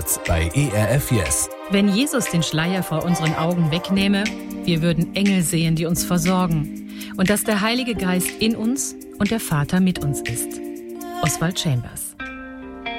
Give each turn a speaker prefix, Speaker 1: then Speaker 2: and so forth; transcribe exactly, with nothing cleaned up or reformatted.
Speaker 1: Jetzt bei E R F Yes.
Speaker 2: Wenn Jesus den Schleier vor unseren Augen wegnähme, wir würden Engel sehen, die uns versorgen. Und dass der Heilige Geist in uns und der Vater mit uns ist. Oswald Chambers.